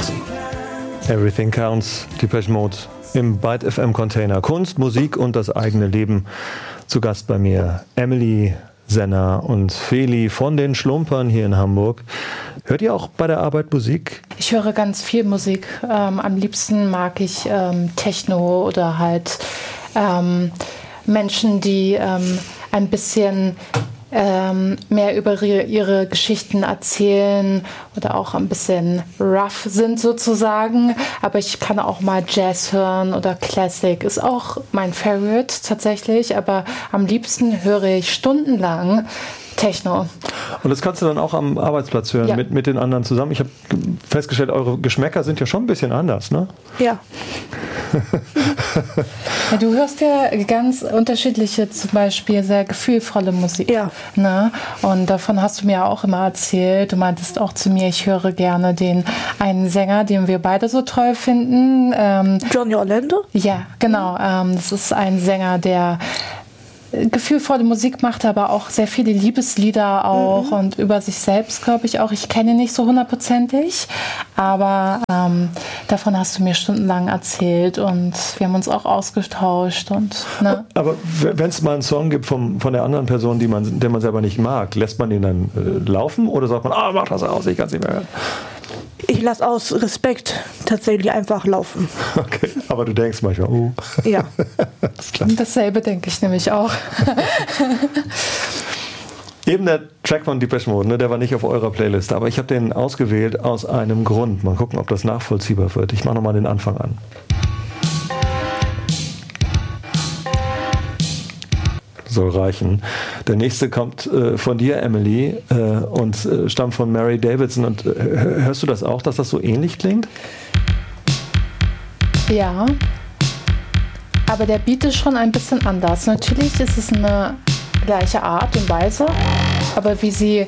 Everything Counts, Depeche Mode im Byte FM Container. Kunst, Musik und das eigene Leben. Zu Gast bei mir Emily Senner und Feli von den Schlumpern hier in Hamburg. Hört ihr auch bei der Arbeit Musik? Ich höre ganz viel Musik. Am liebsten mag ich Techno oder halt Menschen, die ein bisschen mehr über ihre Geschichten erzählen oder auch ein bisschen rough sind sozusagen. Aber ich kann auch mal Jazz hören oder Classic. Ist auch mein Favorite tatsächlich. Aber am liebsten höre ich stundenlang Techno. Und das kannst du dann auch am Arbeitsplatz hören, ja, mit den anderen zusammen. Ich habe festgestellt, eure Geschmäcker sind ja schon ein bisschen anders, ne? Ja. Ja, du hörst ja ganz unterschiedliche, zum Beispiel sehr gefühlvolle Musik. Ja. Ne? Und davon hast du mir auch immer erzählt. Du meintest auch zu mir, ich höre gerne den einen Sänger, den wir beide so toll finden. Johnny Orlando? Ja, genau. Das ist ein Sänger, der gefühlvolle Musik macht, aber auch sehr viele Liebeslieder auch und über sich selbst, glaube ich auch. Ich kenne ihn nicht so hundertprozentig, aber davon hast du mir stundenlang erzählt und wir haben uns auch ausgetauscht. Und, ne? Aber wenn es mal einen Song gibt von der anderen Person, den man selber nicht mag, lässt man den dann laufen oder sagt man, mach das aus, ich kann es nicht mehr hören? Ich lasse aus Respekt tatsächlich einfach laufen. Okay, aber du denkst manchmal, Ja. Dasselbe denke ich nämlich auch. Eben der Track von Depeche Mode, ne, der war nicht auf eurer Playlist, aber ich habe den ausgewählt aus einem Grund. Mal gucken, ob das nachvollziehbar wird. Ich mache nochmal den Anfang an. Soll reichen. Der nächste kommt von dir, Emily, und stammt von Mary Davidson. Und hörst du das auch, dass das so ähnlich klingt? Ja, aber der Beat ist schon ein bisschen anders. Natürlich ist es eine gleiche Art und Weise, aber wie sie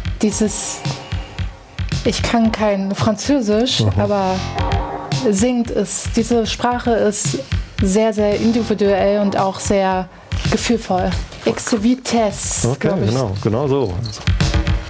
ich kann kein Französisch, aber singt es, diese Sprache ist sehr, sehr individuell und auch sehr gefühlvoll. Ex vitesse. Okay, genau so.